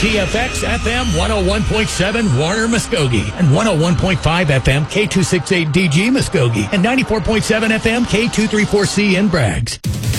WTFX FM 101.7 Warner Muskogee and 101.5 FM K268DG Muskogee and 94.7 FM K234C in Braggs.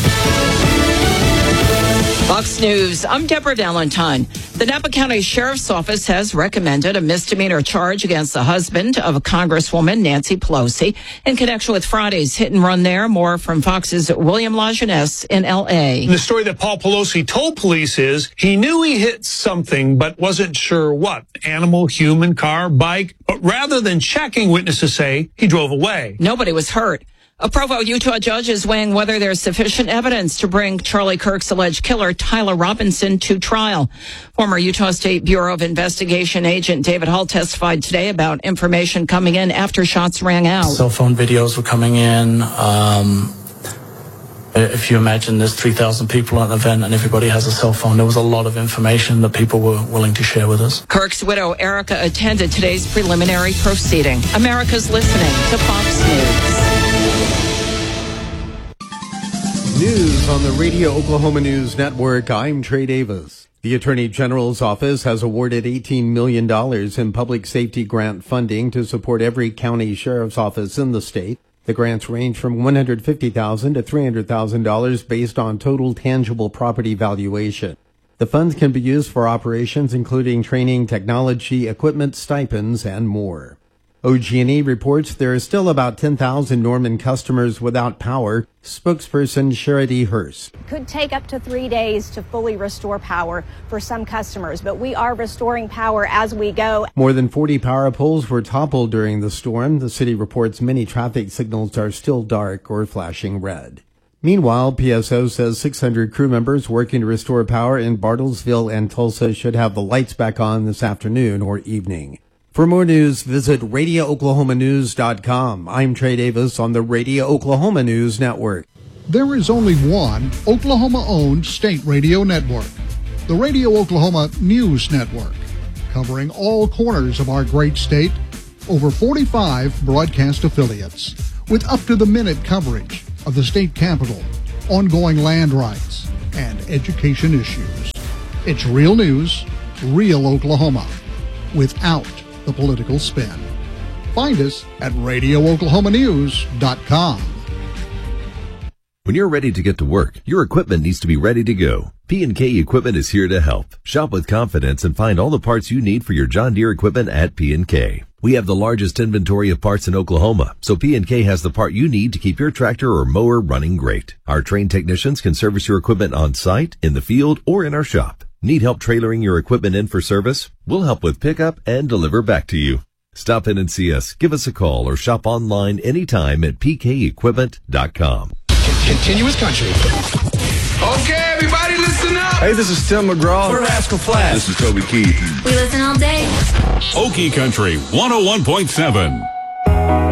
Fox News, I'm Deborah Valentine. The Napa County Sheriff's Office has recommended a misdemeanor charge against the husband of Congresswoman Nancy Pelosi in connection with Friday's hit and run there. More from Fox's William Lajeunesse in L.A. The story that Paul Pelosi told police is he knew he hit something but wasn't sure what. Animal, human, car, bike. But rather than checking, witnesses say he drove away. Nobody was hurt. A Provo, Utah judge is weighing whether there's sufficient evidence to bring Charlie Kirk's alleged killer, Tyler Robinson, to trial. Former Utah State Bureau of Investigation agent David Hall testified today about information coming in after shots rang out. Cell phone videos were coming in. If you imagine there's 3,000 people at an event and everybody has a cell phone, there was a lot of information that people were willing to share with us. Kirk's widow, Erica, attended today's preliminary proceeding. America's listening to Fox News. News on the Radio Oklahoma News Network. I'm Trey Davis. The Attorney General's office has awarded $18 million in public safety grant funding to support every county sheriff's office in the state. The grants range from $150,000 to $300,000 based on total tangible property valuation. The funds can be used for operations including training, technology, equipment, stipends, and more. OG&E reports there are still about 10,000 Norman customers without power. Spokesperson Charity Hurst. Could take up to 3 days to fully restore power for some customers, but we are restoring power as we go. More than 40 power poles were toppled during the storm. The city reports many traffic signals are still dark or flashing red. Meanwhile, PSO says 600 crew members working to restore power in Bartlesville and Tulsa should have the lights back on this afternoon or evening. For more news, visit RadioOklahomaNews.com. I'm Trey Davis on the Radio Oklahoma News Network. There is only one Oklahoma-owned state radio network, the Radio Oklahoma News Network, covering all corners of our great state, over 45 broadcast affiliates, with up-to-the-minute coverage of the state capitol, ongoing land rights, and education issues. It's real news, real Oklahoma, without the political spin. Find us at RadioOklahomaNews.com. When you're ready to get to work, your equipment needs to be ready to go. P&K Equipment is here to help. Shop with confidence and find all the parts you need for your John Deere equipment at P&K. We have the largest inventory of parts in Oklahoma, so P&K has the part you need to keep your tractor or mower running great. Our trained technicians can service your equipment on site, in the field, or in our shop. Need help trailering your equipment in for service? We'll help with pickup and deliver back to you. Stop in and see us, give us a call, or shop online anytime at pkequipment.com. Continuous country. Okay, everybody listen up. Hey, this is Tim McGraw. We're Rascal Flatts. This is Toby Keith. We listen all day. Okie Country 101.7.